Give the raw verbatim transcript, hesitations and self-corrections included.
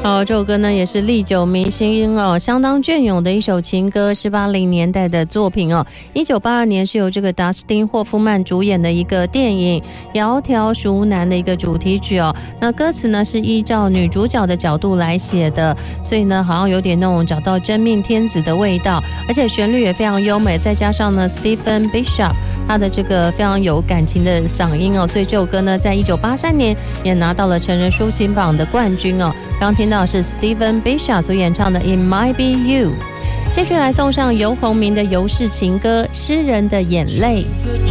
好，这首歌呢也是历久弥新哦，相当隽永的一首情歌，是八零年代的作品哦。一九八二年是由这个达斯汀霍夫曼主演的一个电影《窈窕淑男》的一个主题曲哦。那歌词呢是依照女主角的角度来写的，所以呢好像有点那种找到真命天子的味道，而且旋律也非常优美，再加上呢 Stephen Bishop 他的这个非常有感情的嗓音哦，所以这首歌呢在一九八三年也拿到了成人抒情榜的冠军哦。刚听到是 Stephen Bishop 所演唱的 It Might Be You， 接下来送上游鸿明的游氏情歌《诗人的眼泪》。